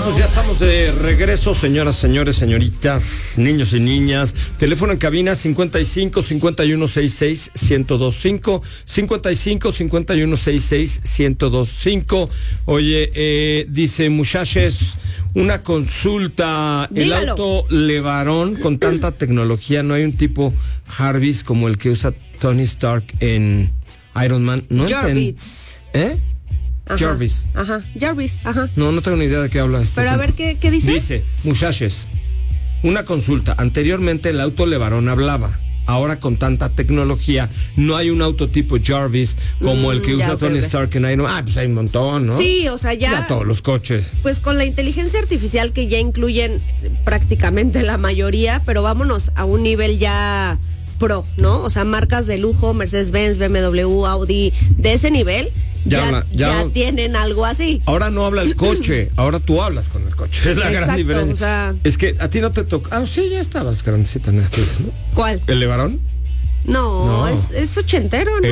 Pues ya estamos de regreso, señoras, señores, señoritas, niños y niñas. Teléfono en cabina 55 51 66 1025, 55 51 66 1025. Oye, dice, muchachos, una consulta. Dígalo. El auto LeBaron, con tanta tecnología, ¿no hay un tipo Jarvis como el que usa Tony Stark en Iron Man? No Jarvis. ¿Eh? Ajá, Jarvis. Ajá, Jarvis, ajá. No tengo ni idea de qué habla este. Pero a ver, ¿qué dice? Dice, muchachos, una consulta. Anteriormente el auto LeBaron hablaba. Ahora con tanta tecnología no hay un auto tipo Jarvis como el que usa Tony Stark en Iron Man. Pues hay un montón, ¿no? Sí, o sea, ya todos los coches. Pues con la inteligencia artificial que ya incluyen prácticamente la mayoría, pero vámonos a un nivel ya pro, ¿no? O sea, marcas de lujo, Mercedes-Benz, BMW, Audi, de ese nivel, ya tienen algo así. Ahora no habla el coche, ahora tú hablas con el coche. Es la gran diferencia. O sea, es que a ti no te toca. Ah, sí, ya estabas grandecita en aquellas, ¿no? ¿cuál? ¿El LeBaron? No. Es ochentero, ¿no?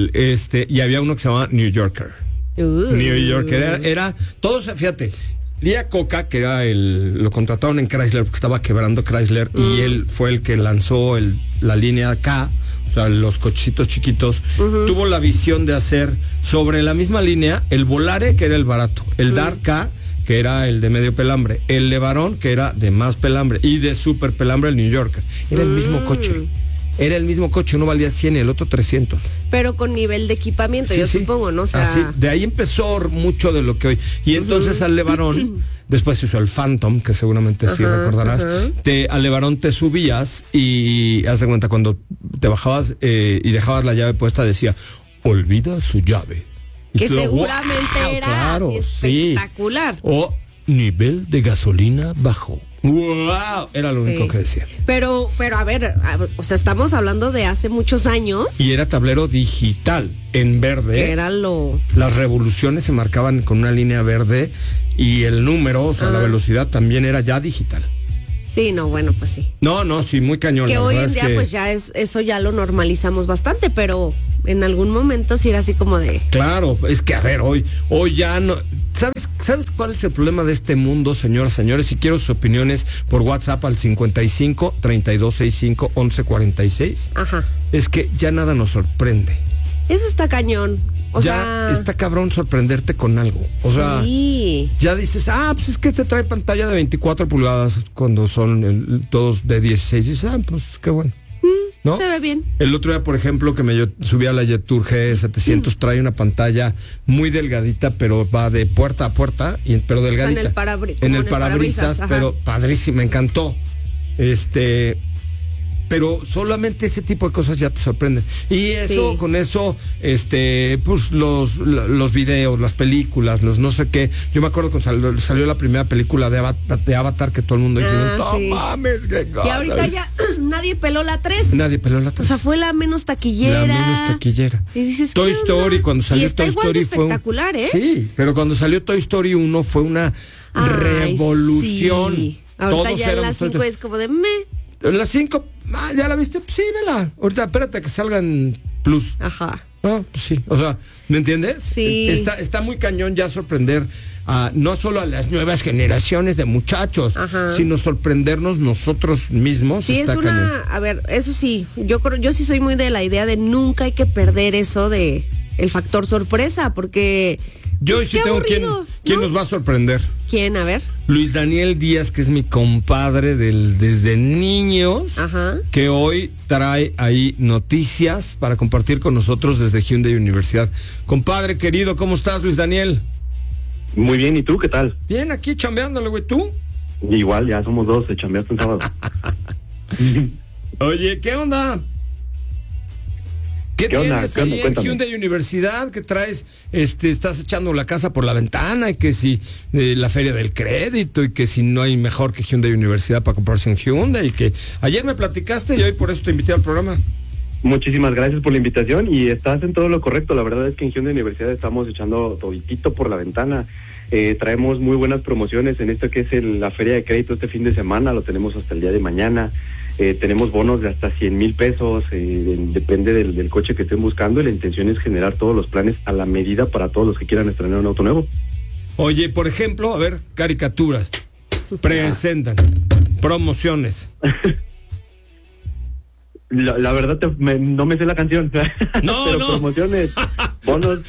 Y había uno que se llamaba New Yorker. New Yorker era todos, fíjate. Lía Coca, que era lo contrataron en Chrysler porque estaba quebrando Chrysler, y él fue el que lanzó la línea K, o sea, los cochecitos chiquitos. Tuvo la visión de hacer sobre la misma línea el Volare, que era el barato, el Dart K, que era el de medio pelambre, el LeBaron, que era de más pelambre, y de super pelambre el New Yorker. Era el mismo coche. Era el mismo coche, uno valía 100 y el otro 300. Pero con nivel de equipamiento, yo supongo, ¿no? O sea, así, de ahí empezó mucho de lo que hoy. Y entonces al LeBaron, después se usó el Phantom, que seguramente sí recordarás. Al LeBaron te subías y haz de cuenta, cuando te bajabas y dejabas la llave puesta, decía, olvida su llave. Y que tú, seguramente wow, era claro, así espectacular. Sí. O nivel de gasolina bajo. ¡Wow! Era lo único que decía. Pero a ver, o sea, estamos hablando de hace muchos años. Y era tablero digital, en verde. Que era Las revoluciones se marcaban con una línea verde y el número, o sea, la velocidad también era ya digital. Sí, no, bueno, pues sí. No, sí, muy cañón. Que hoy en día, pues ya eso ya lo normalizamos bastante, pero en algún momento sí era así como de... Claro, es que a ver, hoy ya no... ¿Sabes cuál es el problema de este mundo, señoras, señores? Si quiero sus opiniones por WhatsApp al 55 3265 1146. Ajá. Es que ya nada nos sorprende. Eso está cañón. O ya sea, está cabrón sorprenderte con algo. O sea, ya dices, pues es que este trae pantalla de 24 pulgadas cuando son todos de 16. Y dices, pues qué bueno. ¿No? Se ve bien. El otro día, por ejemplo, que yo subí a la Jetour G700, trae una pantalla muy delgadita, pero va de puerta a puerta, pero delgadita. O sea, en el parabrisas, pero padrísimo, me encantó. Pero solamente ese tipo de cosas ya te sorprenden. Y eso, con eso, pues los videos, las películas, los no sé qué. Yo me acuerdo cuando salió la primera película de Avatar, que todo el mundo dijimos, no mames, qué cosa. Y ahorita ya nadie peló la 3. Nadie peló la 3. O sea, fue la menos taquillera. Y dices, Toy Story, cuando salió Toy Story fue espectacular, Sí, pero cuando salió Toy Story 1 fue una revolución. Sí. Ahorita ya la 5 es como de La 5, ¿ya la viste? Sí, vela. Ahorita espérate que salgan Plus. Ajá. Pues sí, o sea, ¿me entiendes? Sí. Está muy cañón ya sorprender no solo a las nuevas generaciones de muchachos, sino sorprendernos nosotros mismos. Sí, cañón. A ver, eso sí, yo sí soy muy de la idea de nunca hay que perder eso de el factor sorpresa, porque... Yo sí tengo quién nos va a sorprender. ¿Quién? A ver. Luis Daniel Díaz, que es mi compadre desde niños, que hoy trae ahí noticias para compartir con nosotros desde Hyundai Universidad. Compadre querido, ¿cómo estás, Luis Daniel? Muy bien, ¿y tú qué tal? Bien, aquí chambeándole, güey, ¿tú? Igual, ya somos dos, chambeaste un sábado. Oye, ¿qué onda? ¿Qué tienes ahí en Hyundai Universidad? ¿Qué traes? Estás echando la casa por la ventana, y que si la feria del crédito, y que si no hay mejor que Hyundai Universidad para comprarse en Hyundai, y que ayer me platicaste y hoy por eso te invité al programa. Muchísimas gracias por la invitación y estás en todo lo correcto. La verdad es que en Hyundai Universidad estamos echando toditito por la ventana. Traemos muy buenas promociones en esto que es la feria de crédito este fin de semana, lo tenemos hasta el día de mañana. Tenemos bonos de hasta 100,000 pesos, depende del coche que estén buscando, y la intención es generar todos los planes a la medida para todos los que quieran estrenar un auto nuevo. Oye, por ejemplo, a ver, caricaturas. Presentan promociones. La verdad no me sé la canción. No, pero no. Promociones, bonos.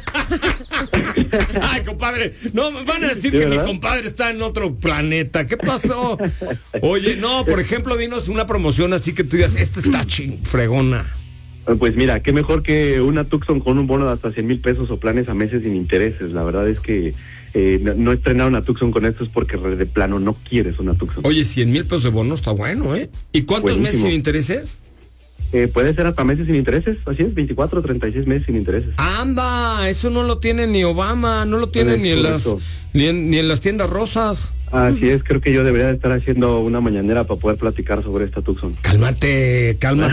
Ay, compadre, no, van a decir ¿Sí, que verdad? mi compadre está en otro planeta. ¿Qué pasó? Oye, no, por ejemplo, dinos una promoción así que tú digas, esta está fregona. Pues mira, qué mejor que una Tucson con un bono de hasta 100,000 pesos o planes a meses sin intereses. La verdad es que no estrenar una Tucson con esto es porque de plano no quieres una Tucson. Oye, 100,000 pesos de bono está bueno, ¿eh? ¿Y cuántos Buenísimo. meses sin intereses? Puede ser hasta meses sin intereses, así es, 24 o 36 meses sin intereses. Anda, eso no lo tiene ni Obama, no lo tiene Es ni en las correcto. ni en las tiendas rosas. Así es, creo que yo debería de estar haciendo una mañanera para poder platicar sobre esta Tucson. Cálmate.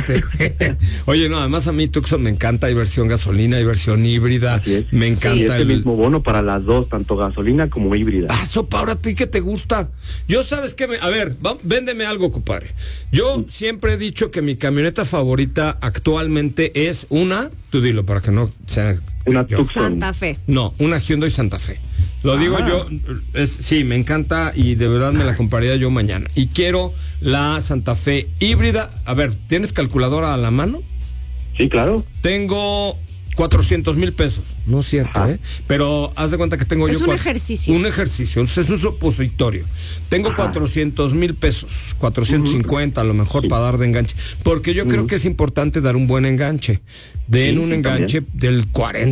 Oye, no, además a mí Tucson me encanta, hay versión gasolina, hay versión híbrida. Así es. Me Y encanta este mismo bono para las dos, tanto gasolina como híbrida. Sopa, ahora a ti que te gusta. Yo sabes que a ver, véndeme algo, compadre. Yo siempre he dicho que mi camioneta favorita actualmente es tú dilo para que no sea Una yo. Tucson. Santa Fe. No, una Hyundai Santa Fe. Lo digo yo, sí, me encanta y de verdad me la compraría yo mañana. Y quiero la Santa Fe híbrida. A ver, ¿tienes calculadora a la mano? Sí, claro. Tengo 400,000 pesos. No es cierto, Ajá. ¿eh? Pero haz de cuenta que tengo Es yo... un ejercicio. Un ejercicio, es un supositorio. Tengo 400,000 pesos, 450 a lo mejor Sí. para dar de enganche. Porque yo creo que es importante dar un buen enganche. Den Sí, un enganche también. del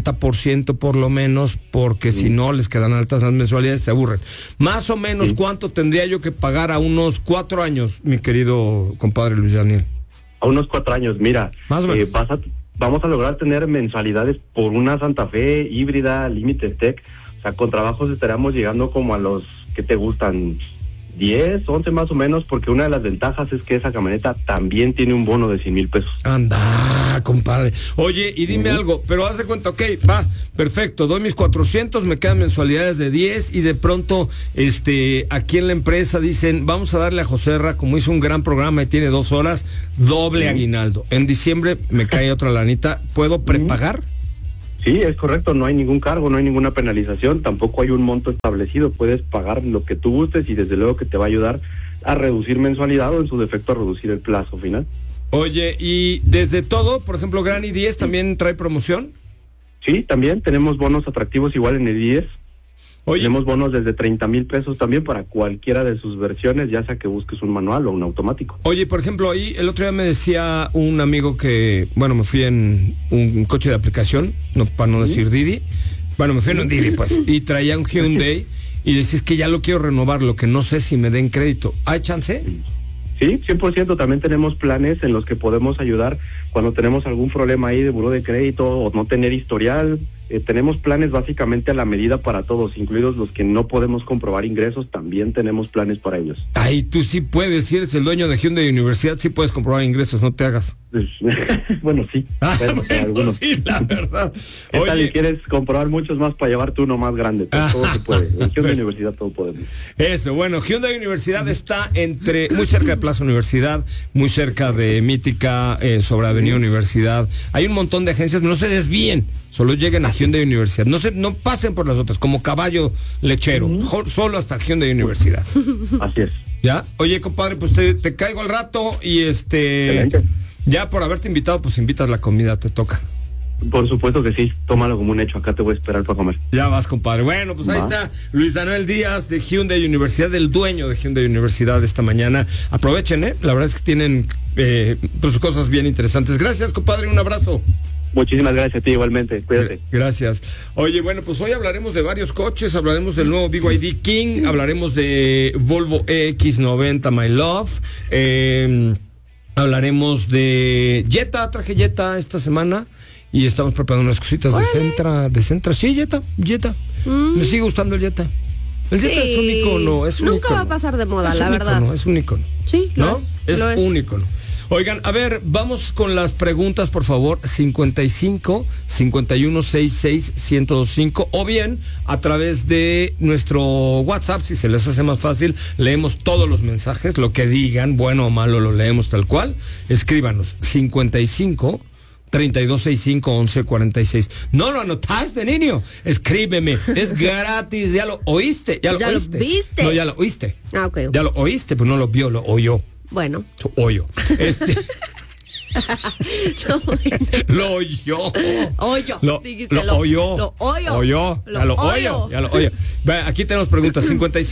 40% por lo menos, porque si no les quedan altas las mensualidades, se aburren. Más o menos, Sí. ¿cuánto tendría yo que pagar a unos 4 años, mi querido compadre Luis Daniel? A unos 4 años, mira, Más o menos. vamos a lograr tener mensualidades por una Santa Fe híbrida Limited Tech. O sea, con trabajos estaríamos llegando como a los que te gustan 10, 11 más o menos, porque una de las ventajas es que esa camioneta también tiene un bono de 100,000 pesos. Anda, compadre. Oye, y dime algo, pero haz de cuenta, ok, va, perfecto, doy mis 400, me quedan mensualidades de 10 y de pronto, aquí en la empresa dicen, vamos a darle a Joserra, como hizo un gran programa y tiene 2 horas, doble aguinaldo. En diciembre me cae otra lanita, ¿puedo prepagar? Sí, es correcto, no hay ningún cargo, no hay ninguna penalización, tampoco hay un monto establecido, puedes pagar lo que tú gustes y desde luego que te va a ayudar a reducir mensualidad o en su defecto a reducir el plazo final. Oye, y desde todo, por ejemplo, Granny 10 también trae promoción. Sí, también tenemos bonos atractivos igual en el 10. Oye, Tenemos bonos desde 30,000 pesos también para cualquiera de sus versiones, ya sea que busques un manual o un automático. Oye, por ejemplo, ahí el otro día me decía un amigo que, bueno, me fui en un coche de aplicación, no para no decir Didi, bueno, me fui en un Didi, pues, y traía un Hyundai y decís que ya lo quiero renovar, lo que no sé si me den crédito. ¿Hay chance? Sí, 100%. También tenemos planes en los que podemos ayudar cuando tenemos algún problema ahí de buró de crédito o no tener historial. Tenemos planes básicamente a la medida para todos, incluidos los que no podemos comprobar ingresos, también tenemos planes para ellos. Ay, tú sí puedes, si eres el dueño de Hyundai Universidad, sí puedes comprobar ingresos, no te hagas. Bueno, sí. Bueno, algunos. sí, la verdad. ¿Qué tal Oye, y quieres comprobar muchos más para llevarte uno más grande? Todo se puede. En Hyundai Universidad todo podemos. eso, bueno, Hyundai Universidad está muy cerca de Plaza Universidad, muy cerca de Mítica, sobre Avenida Universidad. Hay un montón de agencias, no se desvíen, solo lleguen a Hyundai Universidad. No pasen por las otras, como caballo lechero, solo hasta Hyundai Universidad. Así es. ¿Ya? Oye, compadre, pues te caigo al rato y Excelente. ya por haberte invitado, pues invitas la comida, te toca. Por supuesto que sí. Tómalo como un hecho. Acá te voy a esperar para comer. Ya vas, compadre. Bueno, pues ahí está Luis Daniel Díaz de Hyundai Universidad, el dueño de Hyundai Universidad esta mañana. Aprovechen, la verdad es que tienen pues cosas bien interesantes. Gracias, compadre, un abrazo. Muchísimas gracias a ti igualmente. Cuídate. Gracias. Oye, bueno, pues hoy hablaremos de varios coches, hablaremos del nuevo BYD King, hablaremos de Volvo EX90 My Love, hablaremos de Jetta, traje Jetta esta semana y estamos preparando unas cositas de Sentra. Sí, Jetta. Me sigue gustando el Jetta. El Jetta es un icono, Nunca va a pasar de moda, la verdad. Es un icono. Sí, ¿no? es un icono. Oigan, a ver, vamos con las preguntas, por favor. 55 51 66 1025 o bien a través de nuestro WhatsApp, si se les hace más fácil, leemos todos los mensajes, lo que digan, bueno o malo, lo leemos tal cual. Escríbanos 55 3265-1146. No lo anotaste, niño. Escríbeme. Es gratis. Ya lo oíste. Ya lo viste. No, ya lo oíste. Ah, ok. Ya lo oíste, pero no lo vio, lo oyó. Bueno. Oyó. No, bueno. Lo oyó. Oyó. Lo oyó. Lo oyó. Oyó. Ya lo oyó. Ya lo oyó. Aquí tenemos preguntas.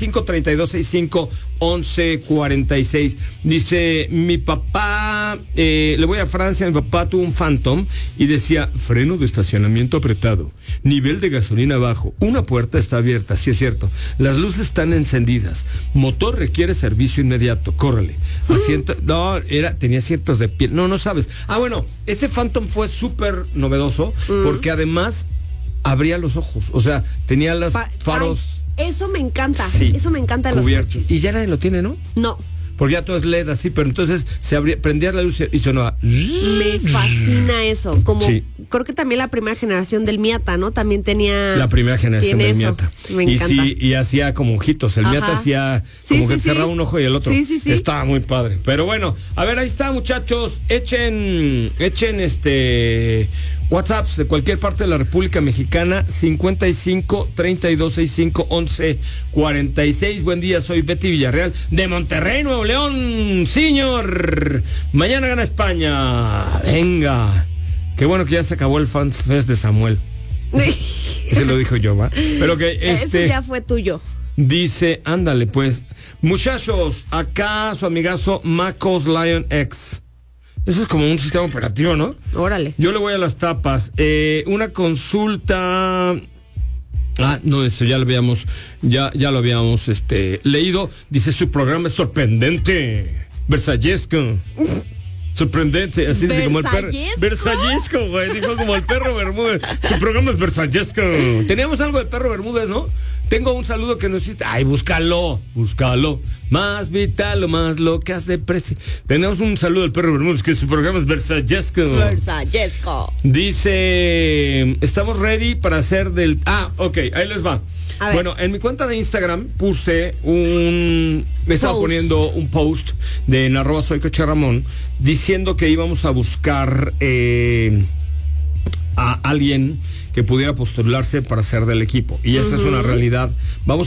55-3265-1146. Dice, mi papá, le voy a Francia, mi papá tuvo un Phantom y decía, freno de estacionamiento apretado, nivel de gasolina bajo, una puerta está abierta, sí es cierto, las luces están encendidas, motor requiere servicio inmediato, córrele. Asiento, no, tenía asientos de piel, no sabes. Bueno, ese Phantom fue súper novedoso porque además abría los ojos, o sea, tenía los faros. Ay, eso me encanta, sí, eso me encanta de los coches. Y ya nadie lo tiene, ¿no? No. Porque ya todo es LED así, pero entonces prendía la luz y sonaba. Me fascina eso. Como creo que también la primera generación del Miata, ¿no? También tenía. La primera generación del Miata. Me encanta. Y hacía como ojitos. El Miata hacía como que cerraba un ojo y el otro. Sí. Estaba muy padre. Pero bueno, a ver, ahí está, muchachos. Echen WhatsApps de cualquier parte de la República Mexicana, 55-3265-1146. Buen día, soy Betty Villarreal de Monterrey, Nuevo León. Señor, mañana gana España. Venga. Qué bueno que ya se acabó el Fans Fest de Samuel. Se lo dijo yo, ¿va? Pero que ese ya fue tuyo. Dice, ándale pues. Muchachos, acá su amigazo Macos Lion X. Eso es como un sistema operativo, ¿no? Órale. Yo le voy a las tapas. Una consulta. No, eso ya lo habíamos leído. Dice, su programa es sorprendente. Versallesco. Sorprendente, así dice como el perro. Versallesco, güey, dijo como el perro Bermúdez. Su programa es Versallesco. Teníamos algo de perro Bermúdez, ¿no? Tengo un saludo que nos hiciste. Ay, búscalo. Más vital o más lo que hace precio. Tenemos un saludo del perro Bermúdez, que su programa es Versallesco. Dice, estamos ready para hacer del. Ok, ahí les va. Bueno, en mi cuenta de Instagram puse estaba poniendo un post de @soycocheramón diciendo que íbamos a buscar a alguien que pudiera postularse para ser del equipo. Y esa es una realidad. Vamos